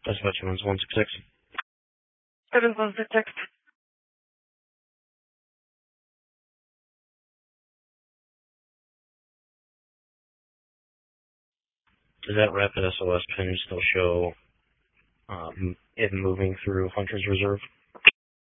That's about 166. 7166. Does that rapid SOS pin still show it moving through Hunter's Reserve?